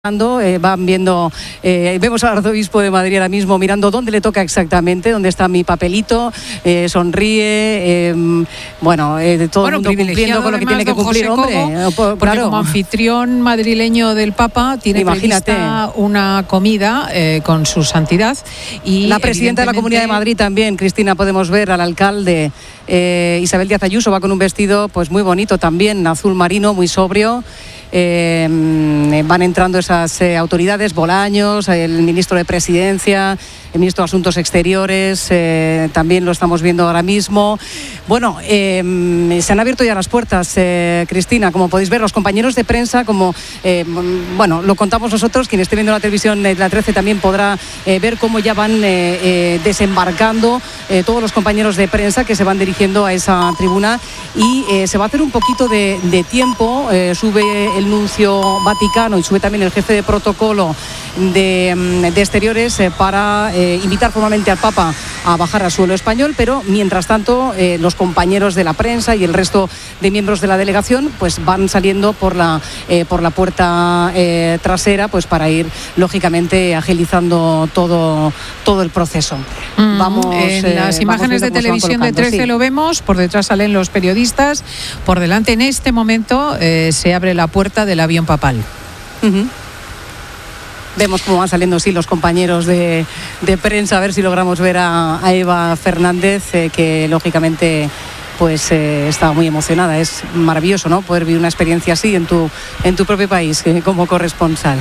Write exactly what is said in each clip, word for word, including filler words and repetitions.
Eh, van viendo, eh, vemos al arzobispo de Madrid ahora mismo mirando dónde le toca exactamente, dónde está mi papelito, eh, sonríe, eh, bueno, eh, todo bueno, el mundo cumpliendo con lo que tiene que cumplir, José hombre. Cobo, Eh, por, porque claro. como anfitrión madrileño del Papa tiene Imagínate. prevista una comida eh, con su santidad. Y la presidenta de la Comunidad de Madrid también, Cristina, podemos ver al alcalde eh, Isabel Díaz Ayuso, va con un vestido pues muy bonito también, azul marino, muy sobrio. Eh, van entrando esas eh, autoridades, Bolaños, el ministro de Presidencia, el ministro de Asuntos Exteriores, eh, también lo estamos viendo ahora mismo. Bueno, eh, se han abierto ya las puertas, eh, Cristina, como podéis ver, los compañeros de prensa, como, eh, bueno, lo contamos nosotros, quien esté viendo la televisión de la trece también podrá eh, ver cómo ya van eh, eh, desembarcando eh, todos los compañeros de prensa que se van dirigiendo a esa tribuna y eh, se va a hacer un poquito de, de tiempo, eh, sube el nuncio Vaticano y sube también el jefe de protocolo de, de Exteriores eh, para eh, invitar formalmente al Papa a bajar al suelo español, pero mientras tanto eh, los compañeros de la prensa y el resto de miembros de la delegación pues van saliendo por la eh, por la puerta eh, trasera pues para ir lógicamente agilizando todo todo el proceso. Mm, vamos en eh, las imágenes de televisión de trece sí. Lo vemos, por detrás salen los periodistas, por delante en este momento eh, se abre la puerta del avión papal. Uh-huh. Vemos cómo van saliendo sí los compañeros de, de prensa, a ver si logramos ver a, a Eva Fernández, eh, que lógicamente pues eh, está muy emocionada. Es maravilloso, ¿no?, poder vivir una experiencia así en tu, en tu propio país, eh, como corresponsal.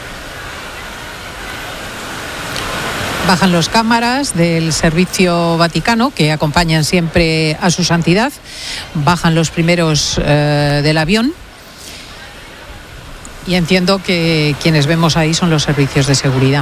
Bajan los cámaras del Servicio Vaticano, que acompañan siempre a su santidad. Bajan los primeros eh, del avión. Y entiendo que quienes vemos ahí son los servicios de seguridad.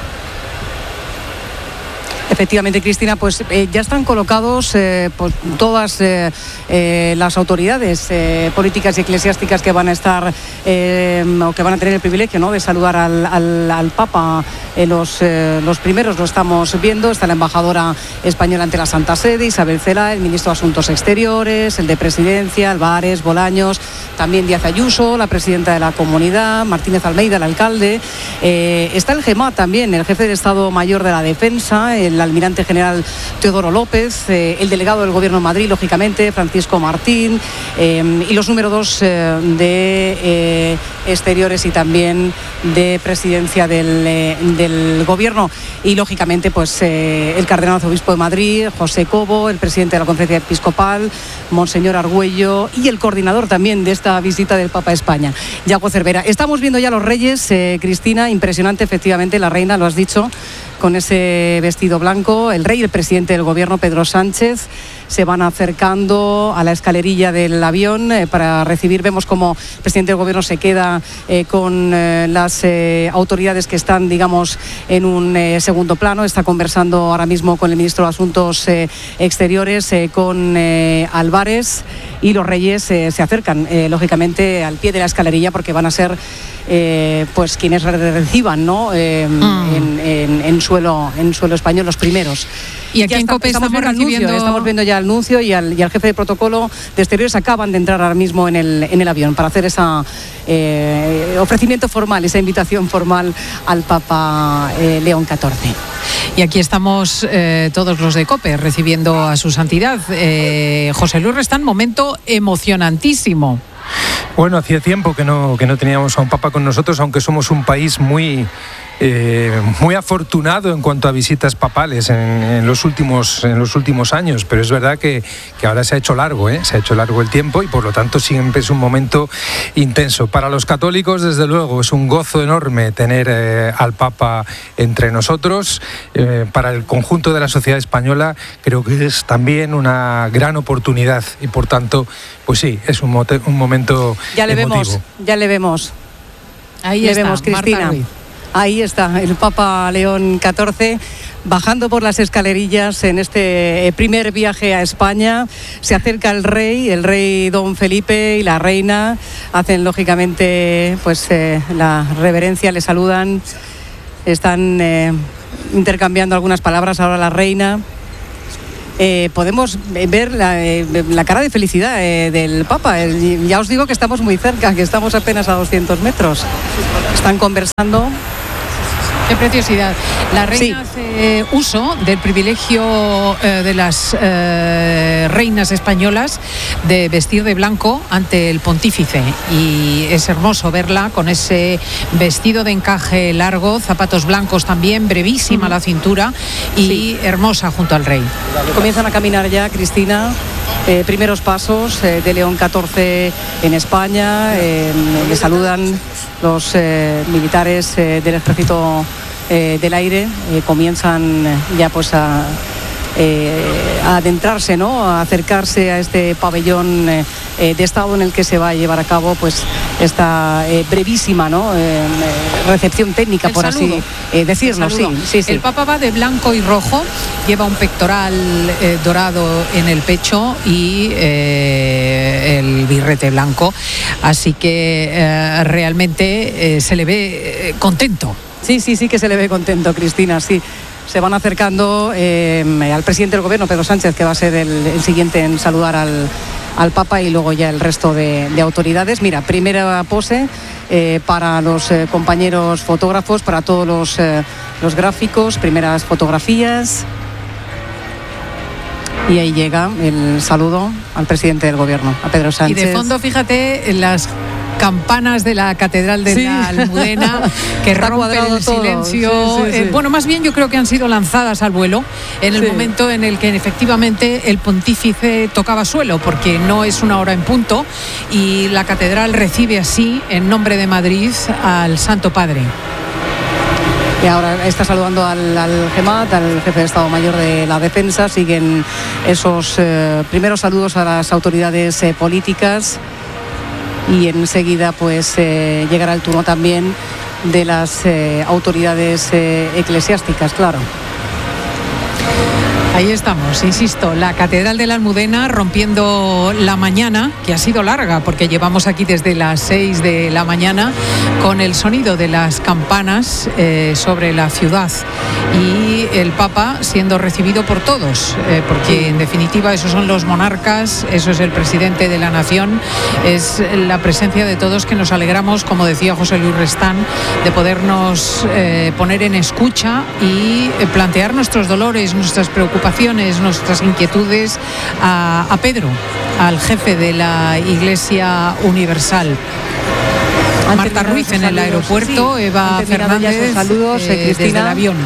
Efectivamente, Cristina, pues eh, ya están colocados eh, pues, todas eh, eh, las autoridades eh, políticas y eclesiásticas que van a estar eh, o que van a tener el privilegio, ¿no?, de saludar al, al, al Papa. Eh, los, eh, los primeros lo estamos viendo. Está la embajadora española ante la Santa Sede, Isabel Cela, el ministro de Asuntos Exteriores, el de Presidencia, Álvarez, Bolaños, también Díaz Ayuso, la presidenta de la Comunidad, Martínez Almeida, el alcalde. Eh, está el GEMA también, el jefe de Estado Mayor de la Defensa, el almirante general Teodoro López, eh, el delegado del Gobierno de Madrid, lógicamente, Francisco Martín, eh, y los número dos eh, de eh, Exteriores y también de Presidencia del, eh, del Gobierno. Y, lógicamente, pues eh, el cardenal arzobispo de Madrid, José Cobo, el presidente de la Conferencia Episcopal, Monseñor Argüello, y el coordinador también de esta visita del Papa a España, Yago Cervera. Estamos viendo ya los reyes, eh, Cristina, impresionante, efectivamente, la reina, lo has dicho, con ese vestido blanco. El rey y el presidente del Gobierno, Pedro Sánchez, se van acercando a la escalerilla del avión eh, para recibir. Vemos como el presidente del Gobierno se queda eh, con eh, las eh, autoridades que están, digamos, en un eh, segundo plano. Está conversando ahora mismo con el ministro de Asuntos eh, Exteriores, eh, con eh, Álvarez, y los reyes eh, se acercan, eh, lógicamente, al pie de la escalerilla, porque van a ser eh, pues quienes reciban, ¿no?, eh, mm. en, en, en suelo en suelo español, los primeros. Y aquí ya en COPE estamos, estamos recibiendo... Anuncio, estamos viendo ya al nuncio y al, y al jefe de protocolo de Exteriores. Acaban de entrar ahora mismo en el, en el avión para hacer ese eh, ofrecimiento formal, esa invitación formal al Papa eh, León catorce. Y aquí estamos eh, todos los de COPE recibiendo a su santidad. Eh, José Luis Restán, momento emocionantísimo. Bueno, hacía tiempo que no, que no teníamos a un Papa con nosotros, aunque somos un país muy... Eh, muy afortunado en cuanto a visitas papales en, en, los, últimos, en los últimos años, pero es verdad que, que ahora se ha hecho largo, ¿eh? se ha hecho largo el tiempo y por lo tanto siempre es un momento intenso. Para los católicos, desde luego, es un gozo enorme tener eh, al Papa entre nosotros. Eh, para el conjunto de la sociedad española creo que es también una gran oportunidad y por tanto, pues sí, es un, mote, un momento ya le emotivo. Vemos, ya le vemos. Ahí le está, vemos, Cristina. Ahí está el Papa León catorce bajando por las escalerillas en este primer viaje a España. Se acerca el rey, el rey don Felipe y la reina. Hacen lógicamente pues eh, la reverencia, le saludan. Están eh, intercambiando algunas palabras ahora la reina eh, podemos ver la, eh, la cara de felicidad eh, del Papa. Eh, ya os digo que estamos muy cerca, que estamos apenas a doscientos metros. Están conversando. Qué preciosidad. La reina sí. hace uso del privilegio eh, de las eh, reinas españolas de vestir de blanco ante el pontífice, y es hermoso verla con ese vestido de encaje largo, zapatos blancos también, brevísima uh-huh. la cintura y sí. hermosa junto al rey. Comienzan a caminar ya, Cristina. Eh, primeros pasos eh, de León catorce en España. Eh, le saludan los eh, militares eh, del Ejército eh, del Aire. Eh, comienzan ya pues a, eh, a adentrarse, ¿no? A acercarse a este pabellón eh, de Estado en el que se va a llevar a cabo pues esta eh, brevísima, ¿no? Eh, recepción técnica, el por saludo. así eh, decirlo. Sí, sí, sí. El Papa va de blanco y rojo, lleva un pectoral eh, dorado en el pecho y eh, el birrete blanco, así que eh, realmente eh, se le ve eh, contento. Sí, sí, sí que se le ve contento, Cristina, sí. Se van acercando eh, al presidente del gobierno, Pedro Sánchez, que va a ser el, el siguiente en saludar al, al Papa, y luego ya el resto de, de autoridades. Mira, primera pose eh, para los eh, compañeros fotógrafos, para todos los, eh, los gráficos, primeras fotografías. Y ahí llega el saludo al presidente del gobierno, a Pedro Sánchez. Y de fondo, fíjate, las campanas de la Catedral de sí. la Almudena que Está rompen el silencio. Sí, sí, sí. Eh, bueno, más bien yo creo que han sido lanzadas al vuelo en el sí. momento en el que efectivamente el pontífice tocaba suelo, porque no es una hora en punto y la Catedral recibe así, en nombre de Madrid, al Santo Padre. Y ahora está saludando al, al Gemat, al jefe de Estado Mayor de la Defensa. Siguen esos eh, primeros saludos a las autoridades eh, políticas, y enseguida pues eh, llegará el turno también de las eh, autoridades eh, eclesiásticas, claro. Ahí estamos, insisto, la Catedral de la Almudena rompiendo la mañana, que ha sido larga porque llevamos aquí desde las seis de la mañana con el sonido de las campanas eh, sobre la ciudad, y el Papa siendo recibido por todos, eh, porque en definitiva esos son los monarcas, eso es el presidente de la nación, es la presencia de todos que nos alegramos, como decía José Luis Restán, de podernos eh, poner en escucha y eh, plantear nuestros dolores, nuestras preocupaciones, nuestras inquietudes a, a Pedro, al jefe de la Iglesia Universal. Marta Ruiz en el aeropuerto, sí, Eva Fernández saludos, eh, desde el avión.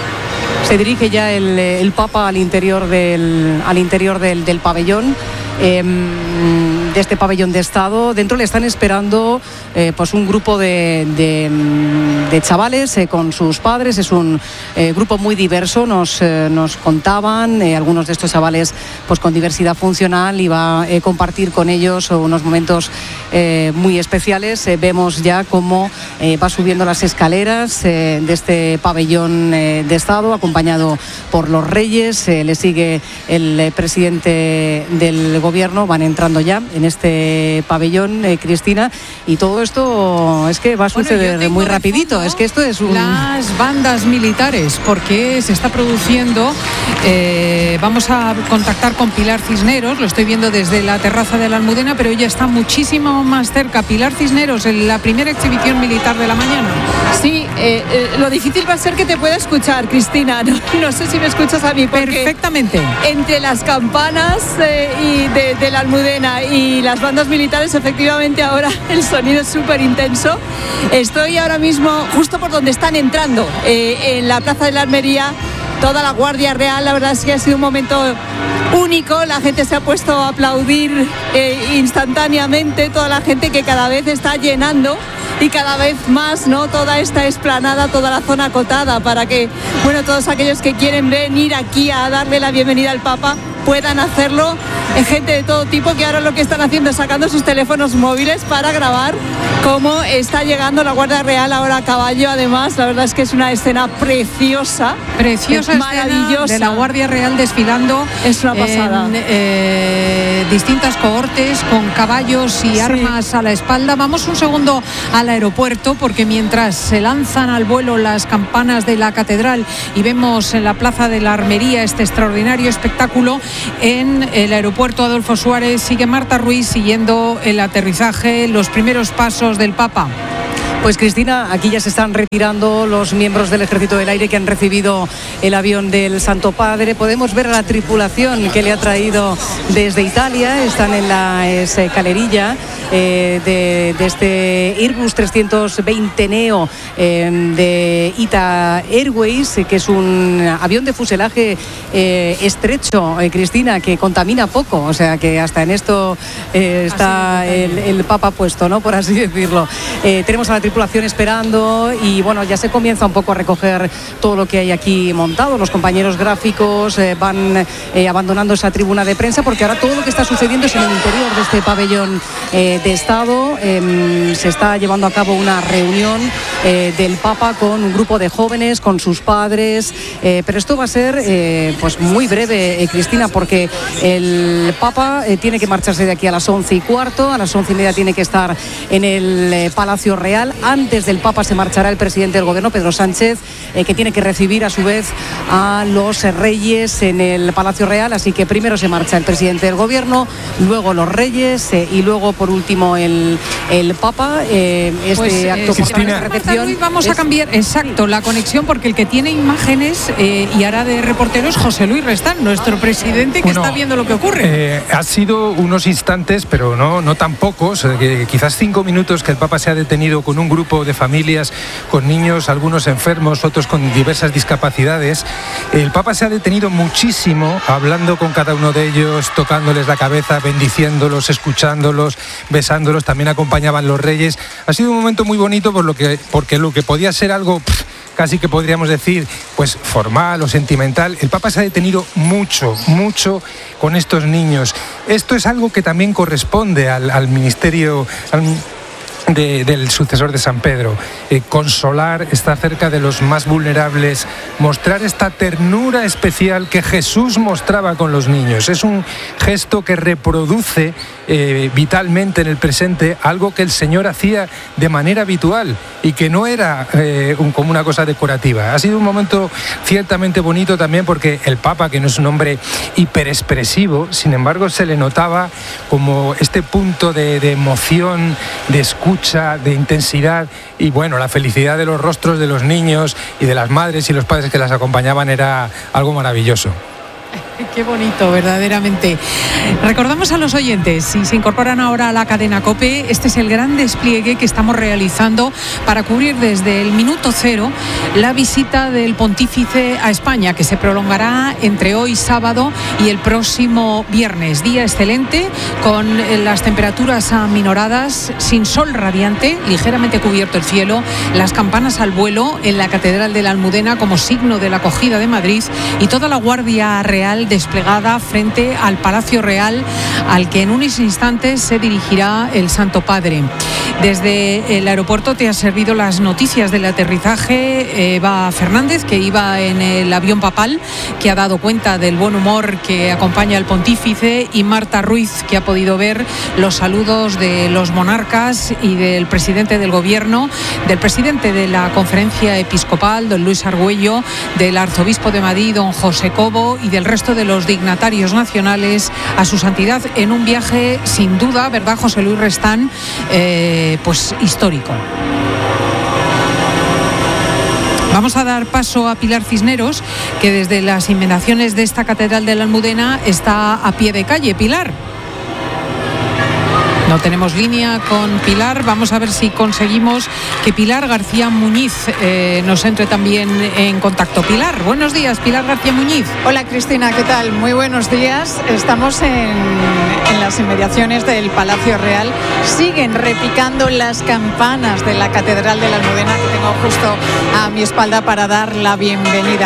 Se dirige ya el, el Papa al interior del, al interior del, del pabellón. Eh, de este pabellón de Estado. Dentro le están esperando eh, pues un grupo de, de, de chavales eh, con sus padres. Es un eh, grupo muy diverso, nos, eh, nos contaban eh, algunos de estos chavales pues con diversidad funcional, y va a eh, compartir con ellos unos momentos eh, muy especiales. Eh, vemos ya cómo eh, va subiendo las escaleras eh, de este pabellón eh, de Estado, acompañado por los reyes. Eh, le sigue el eh, presidente del gobierno. Van entrando ya en este pabellón, eh, Cristina, y todo esto es que va a suceder bueno, muy rapidito. Es que esto es un... Las bandas militares, porque se está produciendo, eh, vamos a contactar con Pilar Cisneros, lo estoy viendo desde la terraza de la Almudena, pero ella está muchísimo más cerca. Pilar Cisneros, en la primera exhibición militar de la mañana. Sí, eh, eh, lo difícil va a ser que te pueda escuchar, Cristina. No, no sé si me escuchas a mí. Perfectamente. Entre las campanas eh, y de, de la Almudena y las bandas militares, efectivamente ahora el sonido es súper intenso. Estoy ahora mismo justo por donde están entrando, eh, en la Plaza de la Armería, toda la Guardia Real. La verdad es que ha sido un momento único, la gente se ha puesto a aplaudir eh, instantáneamente, toda la gente que cada vez está llenando y cada vez más, ¿no?, toda esta explanada, toda la zona acotada, para que, bueno, todos aquellos que quieren venir aquí a darle la bienvenida al Papa puedan hacerlo. Es gente de todo tipo que ahora lo que están haciendo es sacando sus teléfonos móviles para grabar cómo está llegando la Guardia Real ahora a caballo. Además, la verdad es que es una escena preciosa. Preciosa, maravillosa. De la Guardia Real desfilando. Es una pasada. En eh, distintas cohortes con caballos y armas sí. a la espalda. Vamos un segundo al aeropuerto, porque mientras se lanzan al vuelo las campanas de la catedral y vemos en la Plaza de la Armería este extraordinario espectáculo, en el aeropuerto Adolfo Suárez sigue Marta Ruiz siguiendo el aterrizaje, los primeros pasos del Papa. Pues Cristina, aquí ya se están retirando los miembros del Ejército del Aire que han recibido el avión del Santo Padre. Podemos ver a la tripulación que le ha traído desde Italia. Están en la escalerilla eh, de, de este Airbus trescientos veinte Neo eh, de Ita Airways, que es un avión de fuselaje eh, estrecho, eh, Cristina, que contamina poco. O sea que hasta en esto eh, está el, el Papa puesto, ¿no? Por así decirlo. Eh, tenemos a la tripulación tripulación esperando y bueno, ya se comienza un poco a recoger todo lo que hay aquí montado. Los compañeros gráficos eh, van eh, abandonando esa tribuna de prensa, porque ahora todo lo que está sucediendo es en el interior de este pabellón eh, de Estado. Eh, se está llevando a cabo una reunión eh, del Papa con un grupo de jóvenes, con sus padres, eh, pero esto va a ser eh, pues muy breve, eh, Cristina, porque el Papa eh, tiene que marcharse de aquí a las once y cuarto, a las once y media tiene que estar en el eh, Palacio Real. Antes del Papa se marchará el presidente del Gobierno, Pedro Sánchez, eh, que tiene que recibir a su vez a los reyes en el Palacio Real. Así que primero se marcha el presidente del Gobierno, luego los reyes eh, y luego por último el, el Papa. Eh, este pues, acto eh, Cristina, de recepción. Vamos es... a cambiar, exacto, la conexión, porque el que tiene imágenes eh, y hará de reportero es José Luis Restán, nuestro presidente, que bueno, está viendo lo que ocurre. Eh, ha sido unos instantes, pero no, no tan pocos, eh, quizás cinco minutos, que el Papa se ha detenido con un grupo de familias, con niños, algunos enfermos, otros con diversas discapacidades. El Papa se ha detenido muchísimo, hablando con cada uno de ellos, tocándoles la cabeza, bendiciéndolos, escuchándolos, besándolos. También acompañaban los reyes. Ha sido un momento muy bonito por lo que, porque lo que podía ser algo pff, casi que podríamos decir pues formal o sentimental, el Papa se ha detenido mucho, mucho con estos niños. Esto es algo que también corresponde al, al ministerio al, De, del sucesor de San Pedro, eh, consolar, estar cerca de los más vulnerables, mostrar esta ternura especial que Jesús mostraba con los niños. Es un gesto que reproduce eh, vitalmente en el presente algo que el Señor hacía de manera habitual y que no era eh, un, como una cosa decorativa. Ha sido un momento ciertamente bonito también, porque el Papa, que no es un hombre hiperexpresivo, sin embargo se le notaba como este punto de, de emoción, de escucha, de intensidad, y bueno, la felicidad de los rostros de los niños y de las madres y los padres que las acompañaban era algo maravilloso. Qué bonito, verdaderamente. Recordamos a los oyentes, si se incorporan ahora a la cadena COPE, este es el gran despliegue que estamos realizando para cubrir desde el minuto cero la visita del pontífice a España, que se prolongará entre hoy sábado y el próximo viernes. Día excelente, con las temperaturas aminoradas, sin sol radiante, ligeramente cubierto el cielo, las campanas al vuelo en la Catedral de la Almudena como signo de la acogida de Madrid, y toda la Guardia Real desplegada frente al Palacio Real, al que en unos instantes se dirigirá el Santo Padre. Desde el aeropuerto te ha servido las noticias del aterrizaje Eva Fernández, que iba en el avión papal, que ha dado cuenta del buen humor que acompaña al pontífice, y Marta Ruiz, que ha podido ver los saludos de los monarcas y del presidente del Gobierno, del presidente de la Conferencia Episcopal, don Luis Argüello, del arzobispo de Madrid, don José Cobo, y del resto de los dignatarios nacionales a su santidad, en un viaje sin duda, ¿verdad, José Luis Restán? Eh, pues histórico. Vamos a dar paso a Pilar Cisneros, que desde las inmediaciones de esta Catedral de la Almudena está a pie de calle. Pilar. No tenemos línea con Pilar. Vamos a ver si conseguimos que Pilar García Muñiz eh, nos entre también en contacto. Pilar, buenos días, Pilar García Muñiz. Hola Cristina, ¿qué tal? Muy buenos días. Estamos en, en las inmediaciones del Palacio Real. Siguen repicando las campanas de la Catedral de la Almudena, que tengo justo a mi espalda para dar la bienvenida.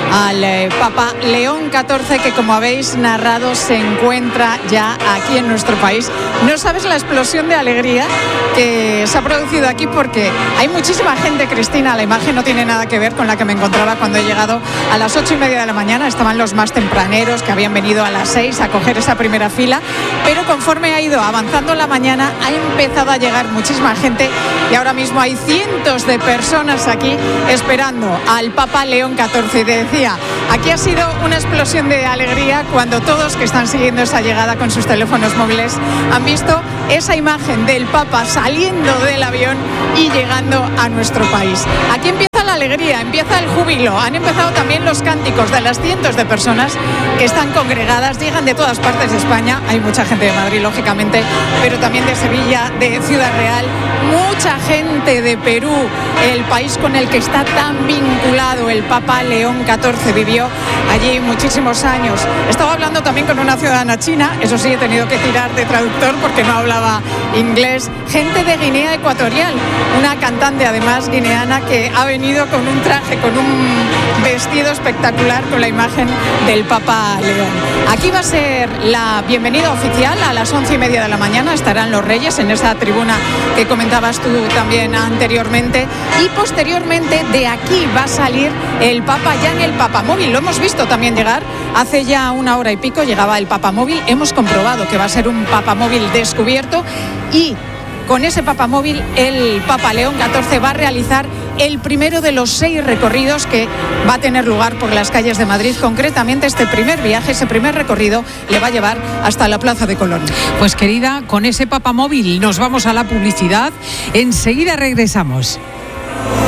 al eh, Papa León catorce, que como habéis narrado se encuentra ya aquí en nuestro país. No sabes la explosión de alegría que se ha producido aquí, porque hay muchísima gente, Cristina. La imagen no tiene nada que ver con la que me encontraba cuando he llegado a las ocho y media de la mañana. Estaban los más tempraneros, que habían venido a las seis a coger esa primera fila, pero conforme ha ido avanzando la mañana ha empezado a llegar muchísima gente y ahora mismo hay cientos de personas aquí esperando al Papa León catorce. Y te decía, aquí ha sido una explosión de alegría cuando todos que están siguiendo esa llegada con sus teléfonos móviles han visto esa imagen del Papa saliendo del avión y llegando a nuestro país. Aquí empieza la alegría, empieza el júbilo, han empezado también los cánticos de las cientos de personas que están congregadas, llegan de todas partes de España, hay mucha gente de Madrid lógicamente, pero también de Sevilla, de Ciudad Real, mucha gente de Perú, el país con el que está tan vinculado el Papa León catorce, vivió allí muchísimos años. Estaba hablando también con una ciudadana china, eso sí, he tenido que tirar de traductor porque no hablaba inglés, gente de Guinea Ecuatorial, una cantante además guineana que ha venido con un traje, con un vestido espectacular con la imagen del Papa León. Aquí va a ser la bienvenida oficial a las once y media de la mañana, estarán los reyes en esa tribuna que comentabas tú también anteriormente, y posteriormente de aquí va a salir el Papa ya en el Papamóvil. Lo hemos visto también llegar hace ya una hora y pico, llegaba el Papamóvil, hemos comprobado que va a ser un Papamóvil descubierto y con ese Papamóvil el Papa León catorce va a realizar el primero de los seis recorridos que va a tener lugar por las calles de Madrid. Concretamente, este primer viaje, ese primer recorrido, le va a llevar hasta la Plaza de Colón. Pues querida, con ese Papamóvil nos vamos a la publicidad. Enseguida regresamos.